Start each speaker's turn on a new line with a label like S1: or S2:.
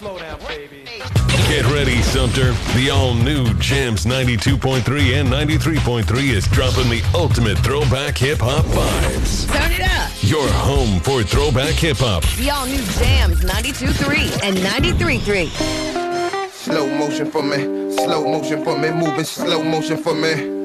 S1: Slow down, baby.
S2: Get ready, Sumter. The all-new Jams 92.3 and 93.3 is dropping the ultimate throwback hip-hop vibes.
S3: Turn it up.
S2: Your home for throwback hip-hop.
S3: The all-new Jams 92.3 and 93.3.
S4: Slow motion for me, moving slow motion for me.